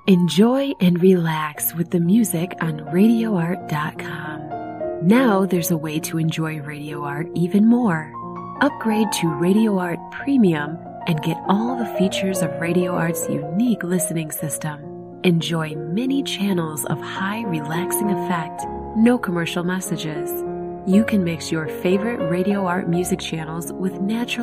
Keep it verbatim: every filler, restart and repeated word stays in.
Enjoy and relax with the music on radio art dot com. Now there's a way to enjoy Radio Art even more. Upgrade to Radio Art Premium and get all the features of Radio Art's unique listening system. Enjoy many channels of high relaxing effect, no commercial messages. You can mix your favorite Radio Art music channels with natural